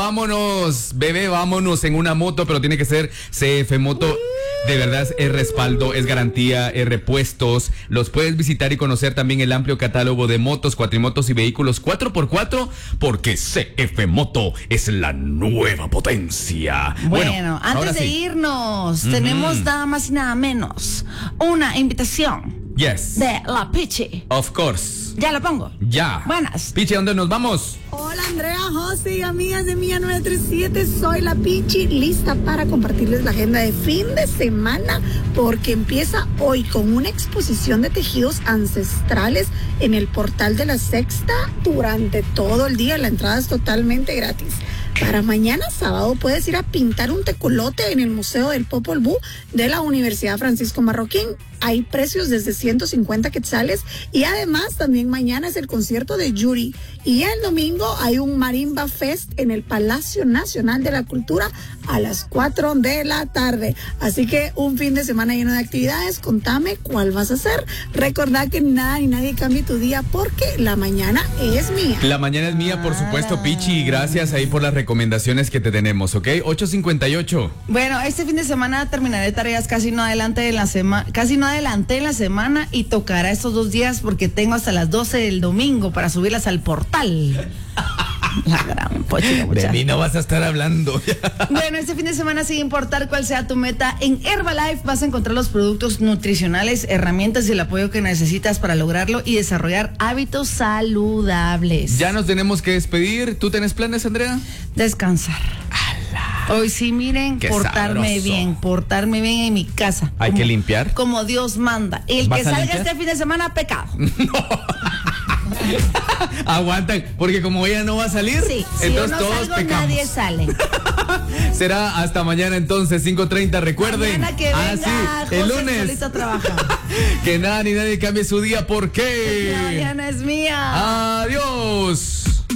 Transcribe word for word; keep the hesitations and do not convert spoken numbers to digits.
vámonos, bebé, vámonos en una moto, pero tiene que ser C F Moto. De verdad es respaldo, es garantía, es repuestos. Los puedes visitar y conocer también el amplio catálogo de motos, cuatrimotos y vehículos cuatro por cuatro, porque C F Moto es la nueva potencia. Bueno, bueno antes de sí. irnos, uh-huh. tenemos nada más y nada menos una invitación. Yes. De la Pichi. Of course. Ya lo pongo. Ya. Buenas. Pichi, ¿a dónde nos vamos? Hola Andrea, José y amigas de Mía nueve tres siete, soy la Pichi, lista para compartirles la agenda de fin de semana, porque empieza hoy con una exposición de tejidos ancestrales en el portal de la Sexta durante todo el día. La entrada es totalmente gratis. Para mañana sábado puedes ir a pintar un tecolote en el Museo del Popol Vuh de la Universidad Francisco Marroquín. Hay precios desde ciento cincuenta quetzales y además también mañana es el concierto de Yuri. Y el domingo hay un Marimba Fest en el Palacio Nacional de la Cultura a las cuatro de la tarde. Así que un fin de semana lleno de actividades. Contame cuál vas a hacer. Recordá que nada ni nadie cambie tu día porque la mañana es mía. La mañana es mía, por supuesto, Pichi. Gracias ahí por las recomendaciones que te tenemos, ¿ok? ocho cincuenta y ocho. Bueno, este fin de semana terminaré tareas casi no adelante en la semana, casi no adelanté en la semana y tocará estos dos días porque tengo hasta las doce del domingo para subirlas al portal. La gran pochita, de mí no vas a estar hablando. Bueno, este fin de semana, sin importar cuál sea tu meta, en Herbalife vas a encontrar los productos nutricionales, herramientas y el apoyo que necesitas para lograrlo y desarrollar hábitos saludables. Ya nos tenemos que despedir. ¿Tú tienes planes, Andrea? Descansar. ¡Ala! Hoy sí, miren, Qué portarme sabroso. bien, portarme bien en mi casa. Hay como, que limpiar. Como Dios manda. El ¿Vas que a salga limpiar? este fin de semana, pecado. No. Aguantan, porque como ella no va a salir, sí, entonces si yo no todos salgo, pecamos. nadie sale. Será hasta mañana entonces, cinco treinta, recuerden. Mañana que venga, ah, sí, el José lunes. solito a trabajar. Que nada ni nadie cambie su día, ¿por qué? La mañana es mía. Adiós.